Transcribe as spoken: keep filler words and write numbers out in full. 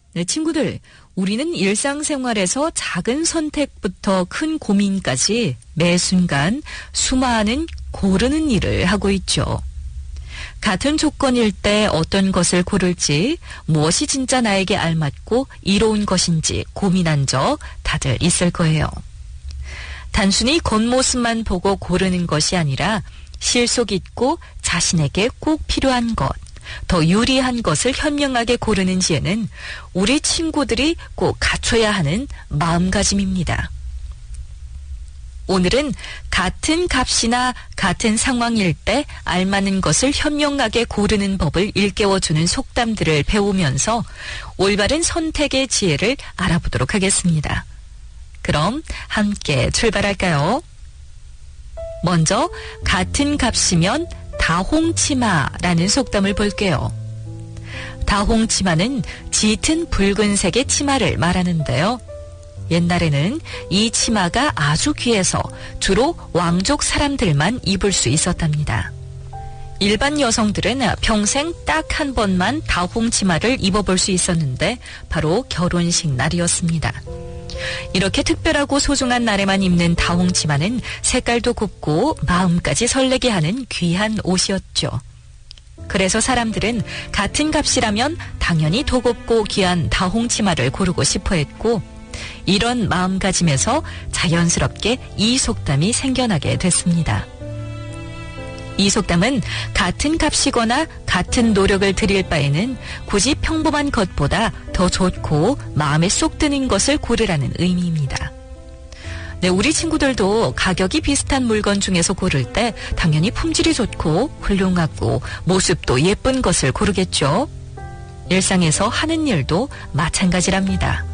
네, 친구들, 우리는 일상생활에서 작은 선택부터 큰 고민까지 매 순간 수많은 고르는 일을 하고 있죠. 같은 조건일 때 어떤 것을 고를지, 무엇이 진짜 나에게 알맞고 이로운 것인지 고민한 적 다들 있을 거예요. 단순히 겉모습만 보고 고르는 것이 아니라 실속 있고 자신에게 꼭 필요한 것, 더 유리한 것을 현명하게 고르는 지혜는 우리 친구들이 꼭 갖춰야 하는 마음가짐입니다. 오늘은 같은 값이나 같은 상황일 때 알맞는 것을 현명하게 고르는 법을 일깨워주는 속담들을 배우면서 올바른 선택의 지혜를 알아보도록 하겠습니다. 그럼 함께 출발할까요? 먼저 같은 값이면 다홍치마라는 속담을 볼게요. 다홍치마는 짙은 붉은색의 치마를 말하는데요. 옛날에는 이 치마가 아주 귀해서 주로 왕족 사람들만 입을 수 있었답니다. 일반 여성들은 평생 딱 한 번만 다홍치마를 입어볼 수 있었는데 바로 결혼식 날이었습니다. 이렇게 특별하고 소중한 날에만 입는 다홍치마는 색깔도 곱고 마음까지 설레게 하는 귀한 옷이었죠. 그래서 사람들은 같은 값이라면 당연히 더 곱고 귀한 다홍치마를 고르고 싶어 했고, 이런 마음가짐에서 자연스럽게 이 속담이 생겨나게 됐습니다. 이 속담은 같은 값이거나 같은 노력을 들일 바에는 굳이 평범한 것보다 더 좋고 마음에 쏙 드는 것을 고르라는 의미입니다. 네, 우리 친구들도 가격이 비슷한 물건 중에서 고를 때 당연히 품질이 좋고 훌륭하고 모습도 예쁜 것을 고르겠죠. 일상에서 하는 일도 마찬가지랍니다.